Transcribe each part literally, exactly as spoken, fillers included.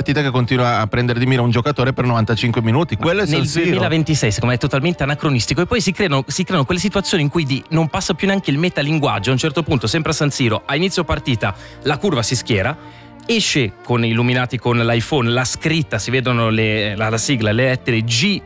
partita che continua a prendere di mira un giocatore per novantacinque minuti. Quello è San nel Siro. duemilaventisei secondo me è totalmente anacronistico, e poi si creano, si creano quelle situazioni in cui di, non passa più neanche il metalinguaggio. A un certo punto, sempre a San Siro, a inizio partita la curva si schiera, esce con illuminati con l'iPhone la scritta, si vedono le, la, la sigla, le lettere G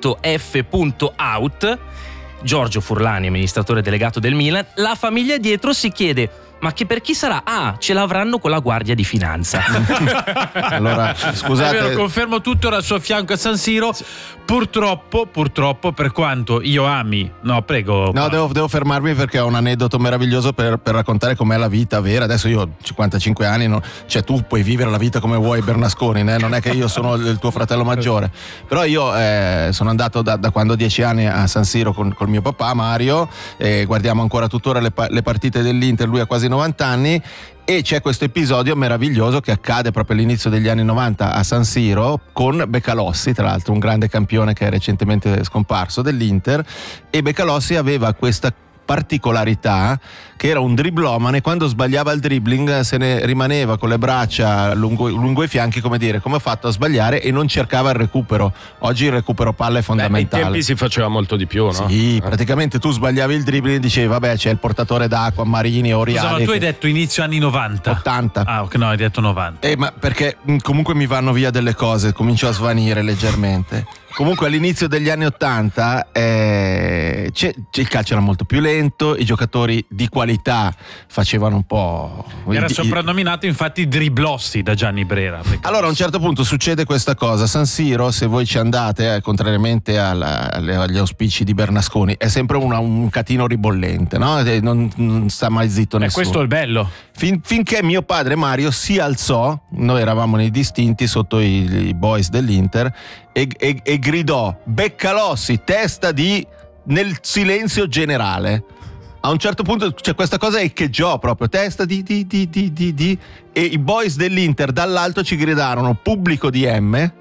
F out, Giorgio Furlani, amministratore delegato del Milan. La famiglia dietro si chiede: ma che per chi sarà? Ah, ce l'avranno con la Guardia di Finanza. Allora, scusate, è vero, confermo tutto al suo fianco a San Siro. Purtroppo, purtroppo, per quanto io ami, no, prego. no, devo, devo fermarmi perché ho un aneddoto meraviglioso per, per raccontare com'è la vita vera. Adesso io ho cinquantacinque anni, no? Cioè tu puoi vivere la vita come vuoi, Bernasconi, né? Non è che io sono il tuo fratello maggiore. Però io eh, sono andato da, da quando ho dieci anni a San Siro con col mio papà Mario, e guardiamo ancora tuttora le, le partite dell'Inter. Lui ha quasi novanta anni, e c'è questo episodio meraviglioso che accade proprio all'inizio degli anni novanta a San Siro con Beccalossi, tra l'altro un grande campione che è recentemente scomparso dell'Inter. E Beccalossi aveva questa particolarità che era un driblomane. Quando sbagliava il dribbling se ne rimaneva con le braccia lungo, lungo i fianchi, come dire, come ho fatto a sbagliare, e non cercava il recupero. Oggi il recupero palla è fondamentale. Beh, ai tempi si faceva molto di più, no? Sì, praticamente tu sbagliavi il dribbling e dicevi vabbè, c'è il portatore d'acqua, Marini, Oriali. Scusa, ma tu hai detto inizio anni novanta? ottanta. Ah, ok, no, hai detto novanta. Eh, ma perché mh, comunque mi vanno via delle cose, comincio a svanire leggermente. Comunque all'inizio degli anni ottanta eh, c'è, c'è, il calcio era molto più lento, i giocatori di qualità facevano un po'... Era i, soprannominato infatti Driblossi da Gianni Brera. Allora a un certo punto succede questa cosa. San Siro, se voi ci andate, eh, contrariamente alla, alle, agli auspici di Bernasconi, è sempre una, un catino ribollente, no? Non, non sta mai zitto nessuno. E questo è il bello. Fin, finché mio padre Mario si alzò, noi eravamo nei distinti sotto i, i boys dell'Inter, e, e, e gridò Beccalossi, testa di, nel silenzio generale. A un certo punto c'è questa cosa echeggiò proprio, testa di di di di di di, e i boys dell'Inter dall'alto ci gridarono pubblico di M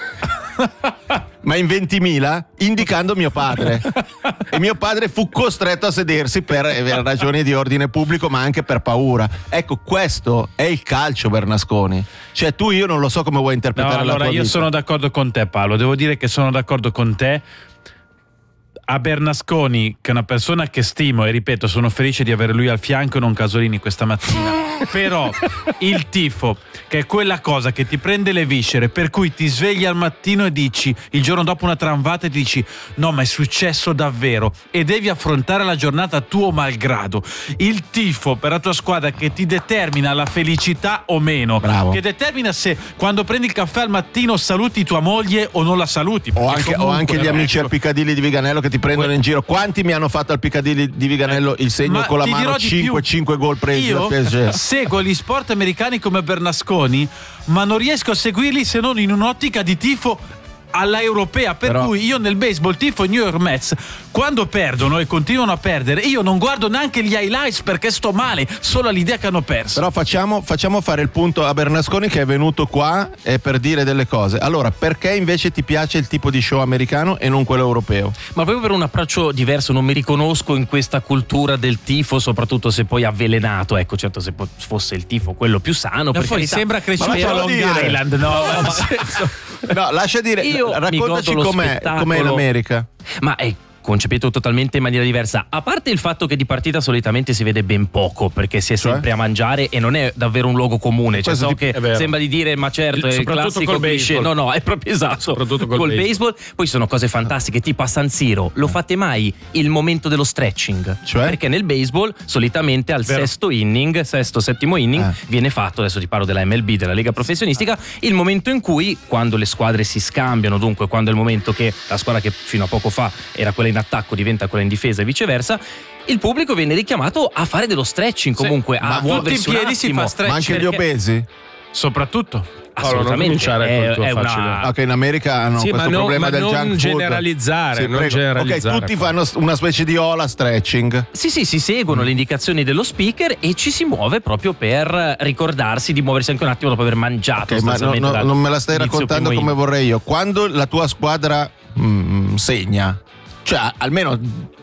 ma in ventimila, indicando mio padre, e mio padre fu costretto a sedersi per ragioni di ordine pubblico, ma anche per paura. Ecco, questo è il calcio, Bernasconi. Cioè tu, io non lo so come vuoi interpretare no, la allora tua io vita. sono d'accordo con te, Paolo, devo dire che sono d'accordo con te. A Bernasconi, che è una persona che stimo, e ripeto, sono felice di avere lui al fianco e non Casolini questa mattina, però il tifo, che è quella cosa che ti prende le viscere, per cui ti svegli al mattino e dici, il giorno dopo una tramvata, e ti dici no, ma è successo davvero, e devi affrontare la giornata tuo malgrado. Il tifo per la tua squadra che ti determina la felicità o meno. Bravo. Che determina se quando prendi il caffè al mattino saluti tua moglie o non la saluti. O anche, comunque, o anche gli ecco, amici al Piccadilly di Viganello che ti prendono in giro. Quanti mi hanno fatto al Piccadilly di Viganello il segno Ma con la ti mano, dirò di cinque, più. cinque gol presi Io dal P S G. seguo gli sport americani come Bernasconi, ma non riesco a seguirli se non in un'ottica di tifo alla europea, per Però... cui io nel baseball tifo i New York Mets. Quando perdono e continuano a perdere, io non guardo neanche gli highlights perché sto male solo all'idea che hanno perso. Però facciamo, facciamo fare il punto a Bernasconi, che è venuto qua eh, per dire delle cose. Allora, perché invece ti piace il tipo di show americano e non quello europeo? Ma proprio per un approccio diverso, non mi riconosco in questa cultura del tifo, soprattutto se poi avvelenato. Ecco, certo, se fosse il tifo quello più sano, per poi carità. sembra cresciuto Ma a Long dire. Island, no? No, Nel ma- senso- No, lascia dire, Io mi raccontaci godo lo com'è, spettacolo. com'è in America. Ma è concepito totalmente in maniera diversa, a parte il fatto che di partita solitamente si vede ben poco perché si è Cioè? sempre a mangiare e non è davvero un luogo comune. Cioè, Questo so ti- che è vero. sembra di dire ma certo è il Soprattutto classico col cliché. baseball. No no, è proprio esatto. Soprattutto col baseball. Poi sono cose fantastiche, tipo a San Siro lo fate mai il momento dello stretching? Cioè? Perché nel baseball solitamente al Vero. sesto inning, sesto settimo inning Ah. viene fatto, adesso ti parlo della M L B, della Lega Professionistica, il momento in cui, quando le squadre si scambiano, dunque quando è il momento che la squadra che fino a poco fa era quella in attacco diventa quella in difesa e viceversa, il pubblico viene richiamato a fare dello stretching, comunque ma a tutti in muoversi un piedi si attimo. fa stretching. Ma anche gli perché- obesi? Soprattutto. Paolo, non Assolutamente, cominciare col tuo è, è facile. una... Ok, in America hanno Sì, questo ma non- problema ma del non junk food. generalizzare, non prego. generalizzare, Ok, tutti Paolo. fanno una specie di ola stretching. Sì, sì, si seguono le indicazioni dello speaker e ci si muove proprio per ricordarsi di muoversi anche un attimo dopo aver mangiato. Ok, ma no- sostanzialmente no- dal non me la stai inizio raccontando primo come inning. vorrei io. Quando la tua squadra mm, segna, cioè almeno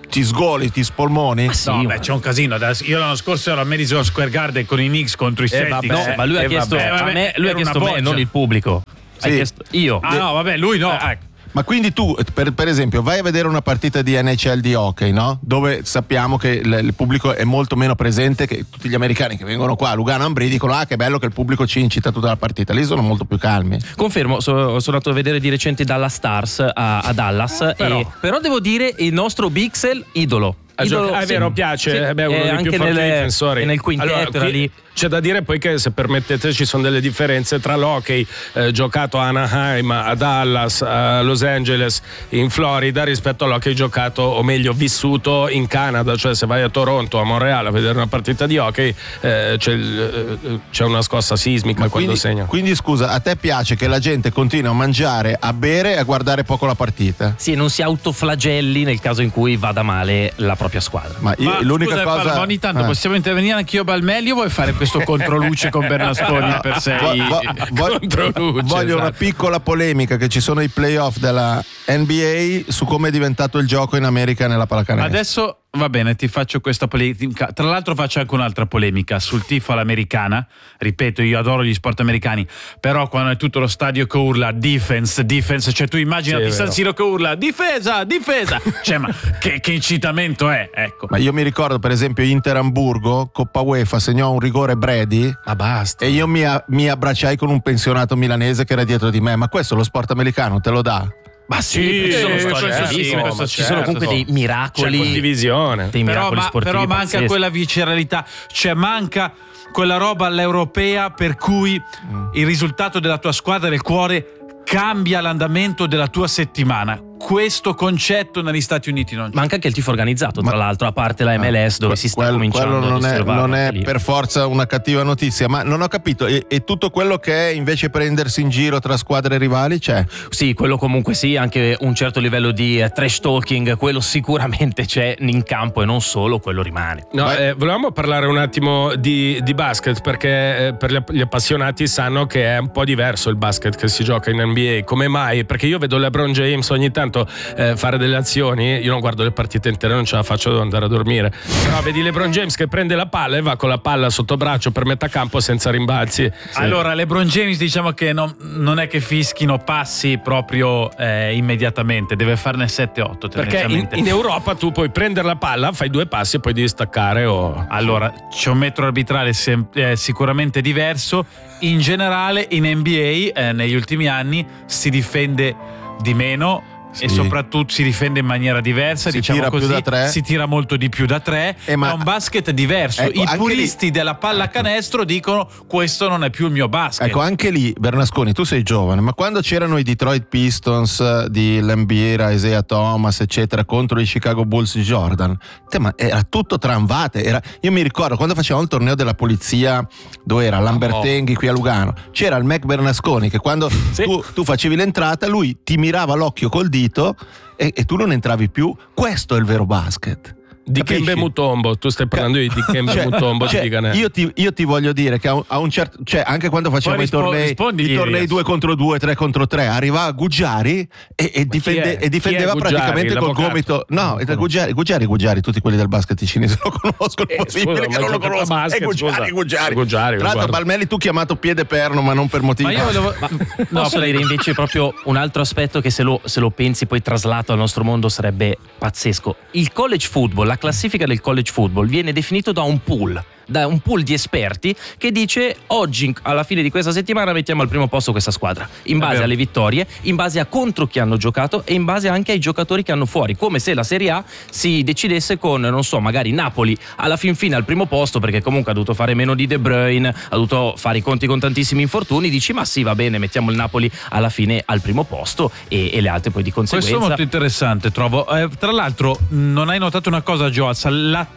ti sgoli, ti spolmoni? Ah, sì, No, ma- beh, c'è un casino. Io l'anno scorso ero a Madison Square Garden con i Knicks contro i Celtics. No, ma lui ha Eh, chiesto vabbè, a vabbè, me, lui ha era chiesto una me, boccia. non il pubblico. Sì. Ha chiesto io. Ah no, vabbè, lui no. Eh, ecco. Ma quindi tu, per, per esempio, vai a vedere una partita di N H L di hockey, no? Dove sappiamo che il, il pubblico è molto meno presente, che tutti gli americani che vengono qua a Lugano Ambrì dicono ah che bello che il pubblico ci incita tutta la partita. Lì sono molto più calmi. Confermo, so- sono andato a vedere di recente Dallas Stars a, a Dallas, Però. e, però devo dire il nostro Bixel idolo. Ah, Idolo, gioca- è sì. vero, piace, Sì, eh, beh, è uno eh, dei anche più forti nelle- difensori. e nel quintetto Allora, era qui lì. C'è da dire poi che, se permettete, ci sono delle differenze tra l'hockey eh, giocato a Anaheim, a Dallas, a Los Angeles, in Florida, rispetto all'hockey giocato, o meglio vissuto, in Canada. Cioè, se vai a Toronto, a Montreal a vedere una partita di hockey, eh, c'è, il- eh, c'è una scossa sismica quando Quindi, segna. quindi scusa, a te piace che la gente continui a mangiare, a bere e a guardare poco la partita? Sì, non si autoflagelli nel caso in cui vada male la propria squadra. Ma, io, Ma l'unica scusa, cosa. Paolo, ma ogni tanto eh. possiamo intervenire anch'io Balmelli, o vuoi fare questo controluce con Bernasconi per sei? Vo- vo- vo- Controluce, voglio una esatto. piccola polemica, che ci sono i playoff della N B A su come è diventato il gioco in America nella pallacanestro. Adesso va bene, ti faccio questa polemica. Tra l'altro faccio anche un'altra polemica sul tifo all'americana. Ripeto, io adoro gli sport americani, però quando è tutto lo stadio che urla defense, defense, cioè tu immaginati Sì, è San vero. Siro che urla difesa, difesa, cioè ma che, che incitamento è, ecco. Ma io mi ricordo per esempio Inter Hamburgo, Coppa UEFA, segnò un rigore Brady Ma basta. e io mi, a- mi abbracciai con un pensionato milanese che era dietro di me. Ma questo lo sport americano te lo dà? Ma sì, ci sono eh, storie questo bellissime, sì, questo ci sono certo. comunque dei C'è miracoli, condivisione. dei Però, miracoli ma- sportivi però manca pazzeschi. quella visceralità, cioè manca quella roba all'europea per cui il risultato della tua squadra del cuore cambia l'andamento della tua settimana. Questo concetto negli Stati Uniti non c'è. Manca anche il tifo organizzato, tra Ma- l'altro, a parte la M L S dove Que- si sta quello- cominciando quello ad non è, osservare non è anche lì. per forza una cattiva notizia, ma non ho capito. E, e tutto quello che è invece prendersi in giro tra squadre rivali c'è? Sì, quello comunque sì, anche un certo livello di eh, trash talking, quello sicuramente c'è in campo, e non solo, quello rimane. No, Vai. eh, volevamo parlare un attimo di, di basket, perché eh, per gli, gli appassionati sanno che è un po' diverso il basket che si gioca in N B A. Come mai? Perché io vedo LeBron James ogni tanto eh, fare delle azioni, io non guardo le partite intere, non ce la faccio, devo andare a dormire, però vedi LeBron James che prende la palla e va con la palla sotto braccio per metà campo senza rimbalzi. Allora, LeBron James diciamo che non, non è che fischino passi proprio eh, immediatamente, deve farne sette otto Perché in, tendenzialmente. in Europa tu puoi prendere la palla, fai due passi e poi devi staccare o... Allora, c'è un metro arbitrale sem- eh, sicuramente diverso. In generale in N B A eh, negli ultimi anni si difende di meno. Sì. E soprattutto si difende in maniera diversa, Si diciamo tira più così, da tre. si tira molto di più da tre, Eh, ma- è un basket diverso. Ecco, I anche puristi della pallacanestro dicono questo non è più il mio basket. Ecco, anche lì, Bernasconi, tu sei giovane, ma quando c'erano i Detroit Pistons eh, di Lambiera, Isaiah Thomas, eccetera, contro i Chicago Bulls di Jordan, te, ma era tutto tramvate. Era, io mi ricordo quando facevamo il torneo della polizia, dove era Lambertenghi qui a Lugano, c'era il Mac Bernasconi che quando tu, tu facevi l'entrata, lui ti mirava l'occhio col dito e, e tu non entravi più. Questo è il vero basket. Di Capisci? Kembe Mutombo, tu stai parlando di Kembe Cioè, Mutombo cioè, di Ganè. io, ti, io ti voglio dire che a un, a un certo, cioè anche quando facevamo Poi i tornei, rispo- rispondigli, i tornei Elias. due contro due, tre contro tre, arrivava Guggiari e, e, difende- è? e difendeva Chi è Guggiari, praticamente col l'avvocato? gomito. No, è Guggiari, Guggiari, Guggiari, tutti quelli del basket cinese lo conoscono, è Eh, possibile scusa, che ma non lo gioca a conosco. basket, È Guggiari, scusa. Guggiari. Guggiari, Tra l'altro guarda. Balmelli tu chiamato piede perno, ma non per motivi. Ma io volevo. no, Posso dire invece proprio un altro aspetto che se lo, se lo pensi poi traslato al nostro mondo sarebbe pazzesco. Il college football, la classifica del college football viene definito da un pool, da un pool di esperti che dice oggi alla fine di questa settimana mettiamo al primo posto questa squadra in base vero. alle vittorie, in base a contro chi hanno giocato e in base anche ai giocatori che hanno fuori, come se la Serie A si decidesse con, non so, magari Napoli alla fin fine al primo posto perché comunque ha dovuto fare meno di De Bruyne, ha dovuto fare i conti con tantissimi infortuni, dici ma sì va bene, mettiamo il Napoli alla fine al primo posto e, e le altre poi di conseguenza. Questo è molto interessante, trovo. Eh, tra l'altro, non hai notato una cosa, Joaz? L'attacco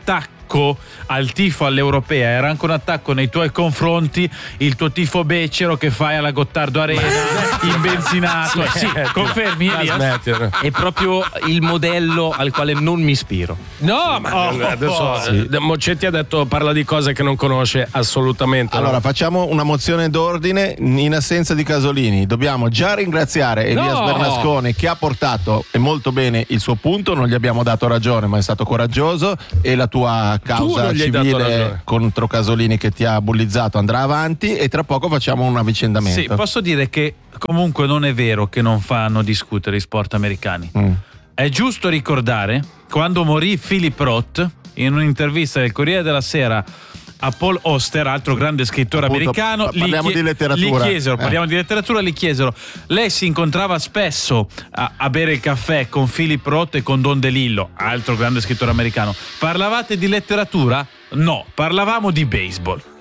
attacco al tifo all'Europea, era anche un attacco nei tuoi confronti il tuo tifo becero che fai alla Gottardo Arena imbenzinato. Sì, confermi? Smettila. È proprio il modello al quale non mi ispiro. No, ma Oh, adesso oh, sì. Moccetti ha detto parla di cose che non conosce assolutamente. Allora no? facciamo una mozione d'ordine in assenza di Casolini. Dobbiamo già ringraziare Elias No! Bernasconi che ha portato e molto bene il suo punto, non gli abbiamo dato ragione ma è stato coraggioso e la tua causa non gli hai dato civile ragione. contro Casolini che ti ha bullizzato andrà avanti e tra poco facciamo un avvicendamento. Sì, posso dire che comunque non è vero che non fanno discutere i sport americani. Mm. È giusto ricordare quando morì Philip Roth in un'intervista del Corriere della Sera a Paul Auster, altro grande scrittore Appunto, americano. pa- parliamo gli chie- di letteratura. Gli chiesero, Eh. parliamo di letteratura, gli chiesero. Lei si incontrava spesso a, a bere il caffè con Philip Roth e con Don DeLillo, altro grande scrittore americano. Parlavate di letteratura? No, parlavamo di baseball.